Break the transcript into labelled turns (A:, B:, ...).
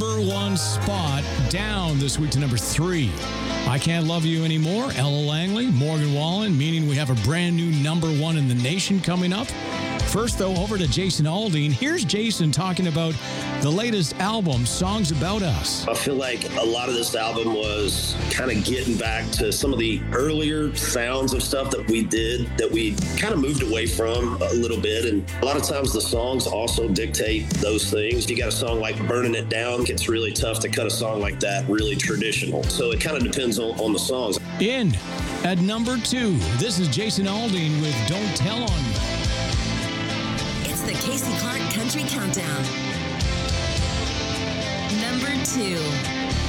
A: One spot down this week to number 3. I Can't Love You Anymore, Ella Langley, Morgan Wallen, meaning we have a brand new number 1 in the nation coming up. First, though, over to Jason Aldean. Here's Jason talking about the latest album, Songs About Us.
B: I feel like a lot of this album was kind of getting back to some of the earlier sounds of stuff that we did that we kind of moved away from a little bit. And a lot of times the songs also dictate those things. You got a song like Burning It Down. It's really tough to cut a song like that really traditional. So it kind of depends on the songs.
A: In at number 2, this is Jason Aldean with Don't Tell On Me.
C: The Casey Clark Country Countdown. Number 2.